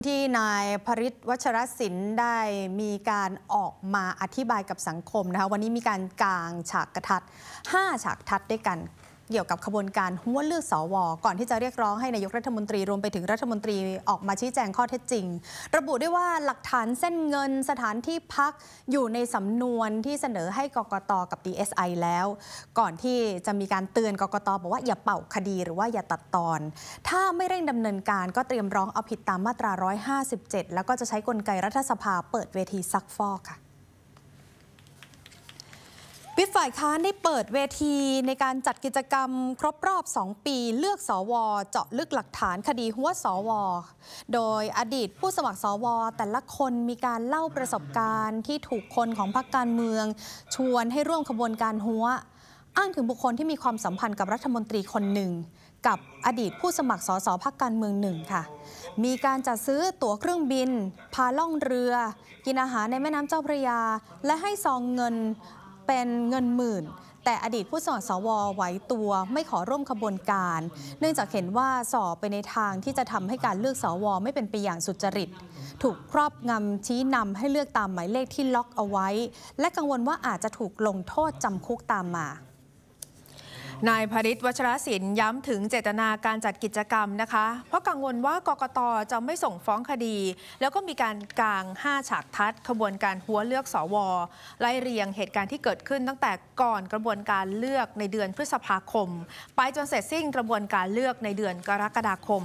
ที่นายพฤทธิ์วัชรศิลป์ได้มีการออกมาอธิบายกับสังคมนะคะวันนี้มีการกางฉากทัศน์5ฉากทัศน์ด้วยกันเกี่ยวกับขบวนการหัวเลือกสวก่อนที่จะเรียกร้องให้นายกรัฐมนตรีรวมไปถึงรัฐมนตรีออกมาชี้แจงข้อเท็จจริงระบุได้ว่าหลักฐานเส้นเงินสถานที่พักอยู่ในสำนวนที่เสนอให้กกต.กับ DSI แล้วก่อนที่จะมีการเตือนกกต.บอกว่าอย่าเป่าคดีหรือว่าอย่าตัดตอนถ้าไม่เร่งดำเนินการก็เตรียมร้องเอาผิดตามมาตรา157แล้วก็จะใช้กลไกรัฐสภาเปิดเวทีซักฟอกค่ะวิปฝ่ายค้านได้เปิดเวทีในการจัดกิจกรรมครบรอบ2 ปีเลือกสวเจาะลึกหลักฐานคดีหัวสวโดยอดีตผู้สมัครสวแต่ละคนมีการเล่าประสบการณ์ที่ถูกคนของพรรคการเมืองชวนให้ร่วมขบวนการหัวอ้างถึงบุคคลที่มีความสัมพันธ์กับรัฐมนตรีคนหนึ่งกับอดีตผู้สมัครสสพรรคการเมืองหนึ่งค่ะมีการจัดซื้อตั๋วเครื่องบินพาล่องเรือกินอาหารในแม่น้ำเจ้าพระยาและให้ซองเงินเป็นเงินหมื่นแต่อดีตผู้สมัครสวไหวตัวไม่ขอร่วมขบวนการเนื่องจากเห็นว่าส่อไปในทางที่จะทำให้การเลือกสวไม่เป็นไปอย่างสุจริตถูกครอบงำชี้นำให้เลือกตามหมายเลขที่ล็อกเอาไว้และกังวลว่าอาจจะถูกลงโทษจำคุกตามมานายพฤทธิ์วัชรศิลป์ย้ำถึงเจตนาการจัดกิจกรรมนะคะเพราะกังวลว่ากกต.จะไม่ส่งฟ้องคดีแล้วก็มีการกาง5ฉากทัศน์ขบวนการหัวเลือกสวไล่เรียงเหตุการณ์ที่เกิดขึ้นตั้งแต่ก่อนกระบวนการเลือกในเดือนพฤษภาคมไปจนเสร็จสิ้นกระบวนการเลือกในเดือนกรกฎาคม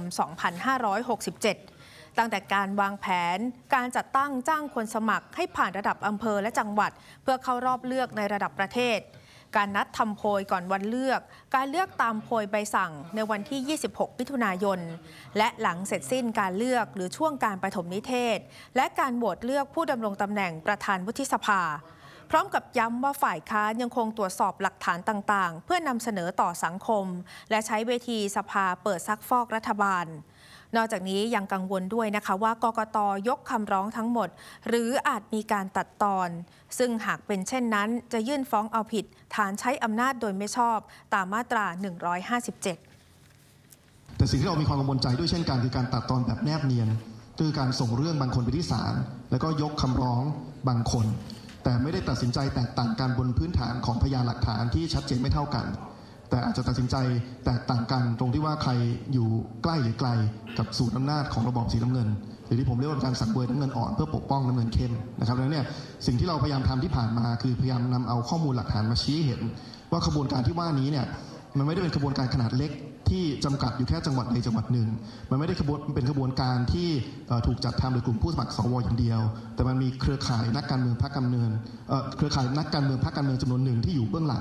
2567ตั้งแต่การวางแผนการจัดตั้งจ้างคนสมัครให้ผ่านระดับอำเภอและจังหวัดเพื่อเข้ารอบเลือกในระดับประเทศการนัดทำโพยก่อนวันเลือกการเลือกตามโพยใบสั่งในวันที่ 26 มิถุนายนและหลังเสร็จสิ้นการเลือกหรือช่วงการปฐมนิเทศและการโหวตเลือกผู้ดำรงตำแหน่งประธานวุฒิสภาพร้อมกับย้ำว่าฝ่ายค้านยังคงตรวจสอบหลักฐานต่างๆเพื่อนำเสนอต่อสังคมและใช้เวทีสภาเปิดซักฟอกรัฐบาลนอกจากนี้ยังกังวลด้วยนะคะว่ากกต.ยกคำร้องทั้งหมดหรืออาจมีการตัดตอนซึ่งหากเป็นเช่นนั้นจะยื่นฟ้องเอาผิดฐานใช้อำนาจโดยไม่ชอบตามมาตรา157 แต่สิ่งที่เรามีความกังวลใจด้วยเช่นกันคือการตัดตอนแบบแนบเนียนคือการส่งเรื่องบางคนไปที่ศาลแล้วก็ยกคำร้องบางคนแต่ไม่ได้ตัดสินใจแตกต่างกันบนพื้นฐานของพยานหลักฐานที่ชัดเจนไม่เท่ากันแต่อาจจะตัดสินใจแตกต่างกันตรงที่ว่าใครอยู่ใกล้หรือไกลกับสูตรอำนาจของระบอบสีน้ำเงินหรือที่ผมเรียกว่าการสังเวยน้ำเงินอ่อนเพื่อปกป้องน้ำเงินเข้มนะครับดังนั้นเนี่ยสิ่งที่เราพยายามทำที่ผ่านมาคือพยายามนำเอาข้อมูลหลักฐานมาชี้เห็นว่าขบวนการที่ว่านี้เนี่ยมันไม่ได้เป็นขบวนการขนาดเล็กที่จำกัดอยู่แค่จังหวัดใดจังหวัดหนึ่งมันไม่ได้เป็นขบวนการที่ถูกจัดทำโดยกลุ่มผู้สมัครสวอย่างเดียวแต่มันมีเครือข่ายนักการเมืองพรรคการเมืองเครือข่ายนักการเมืองพรรคการเมืองจำนวนหนึ่งที่อยู่เบื้องหลัง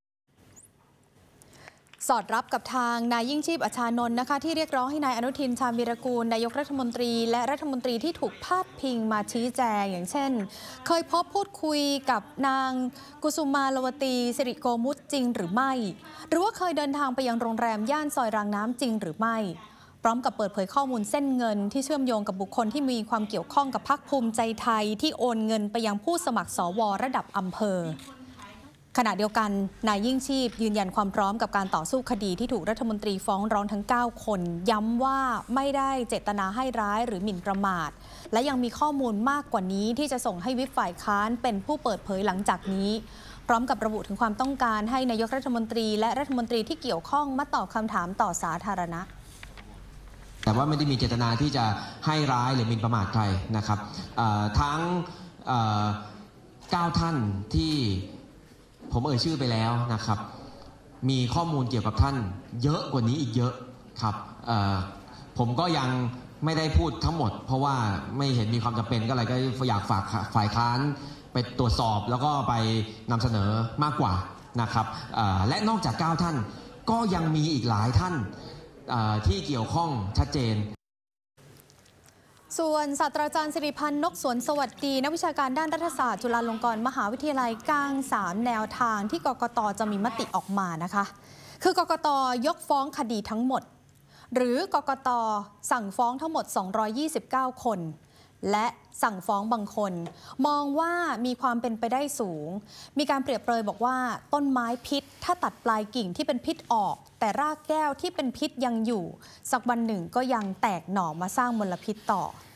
สอดรับกับทางนายยิ่งชีพอัชชานนท์นะคะที่เรียกร้องให้นายอนุทินชาญวีรกูลนายกรัฐมนตรีและรัฐมนตรีที่ถูกพาดพิงมาชี้แจงอย่างเช่นเคยพบพูดคุยกับนางกุสุมาลวตีสิริโกมุตจริงหรือไม่หรือว่าเคยเดินทางไปยังโรงแรมย่านซอยรางน้ำจริงหรือไม่พร้อมกับเปิดเผยข้อมูลเส้นเงินที่เชื่อมโยงกับบุคคลที่มีความเกี่ยวข้องกับพรรคภูมิใจไทยที่โอนเงินไปยังผู้สมัครสวระดับอำเภอขณะเดียวกันนายยิ่งชีพยืนยันความพร้อมกับการต่อสู้คดีที่ถูกรัฐมนตรีฟ้องร้องทั้ง9คนย้ำว่าไม่ได้เจตนาให้ร้ายหรือหมิ่นประมาทและยังมีข้อมูลมากกว่านี้ที่จะส่งให้วิปฝ่ายค้านเป็นผู้เปิดเผยหลังจากนี้พร้อมกับระบุถึงความต้องการให้นายกรัฐมนตรีและรัฐมนตรีที่เกี่ยวข้องมาตอบคำถามต่อสาธารณะแต่ว่าไม่ได้มีเจตนาที่จะให้ร้ายหรือหมิ่นประมาทใครนะครับทั้ง9ท่านที่ผมชื่อไปแล้วนะครับมีข้อมูลเกี่ยวกับท่านเยอะกว่านี้อีกเยอะครับผมก็ยังไม่ได้พูดทั้งหมดเพราะว่าไม่เห็นมีความจำเป็นก็เลยก็อยากฝากฝ่ายค้านไปตรวจสอบแล้วก็ไปนำเสนอมากกว่านะครับและนอกจาก9ท่านก็ยังมีอีกหลายท่านที่เกี่ยวข้องชัดเจนส่วนศาสตราจารย์สิริพันธ์นกสวนสวัสดีนักวิชาการด้านรัฐศาสตร์จุฬาลงกรณ์มหาวิทยาลัยกาง3แนวทางที่กกต.จะมีมติออกมานะคะคือกกต.ยกฟ้องคดีทั้งหมดหรือกกต.สั่งฟ้องทั้งหมด229คนและสั่งฟ้องบางคนมองว่ามีความเป็นไปได้สูงมีการเปรียบเปรยบอกว่าต้นไม้พิษถ้าตัดปลายกิ่งที่เป็นพิษออกแต่รากแก้วที่เป็นพิษยังอยู่สักวันหนึ่งก็ยังแตกหน่อมาสร้างมลพิษต่อ